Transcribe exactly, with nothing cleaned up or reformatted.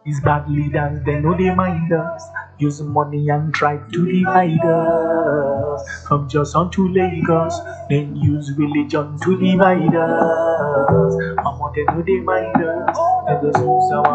These bad leaders, they know they mind us. Use money and try to divide us. From Johnson to Lagos, then use religion to divide us. How they know they mind us. Let us use our